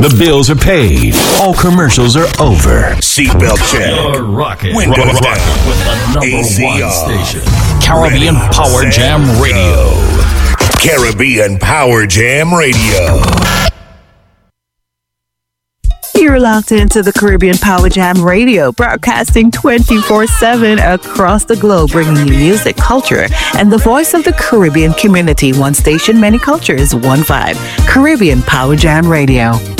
The bills are paid. All commercials are over. Seatbelt check. You're rocking. Windows down. With the number ACR. one station. Caribbean Power Jam Radio. Caribbean Power Jam Radio. You're locked into the Caribbean Power Jam Radio, broadcasting 24/7 across the globe, bringing you music, culture, and the voice of the Caribbean community. One station, many cultures, one vibe. Caribbean Power Jam Radio.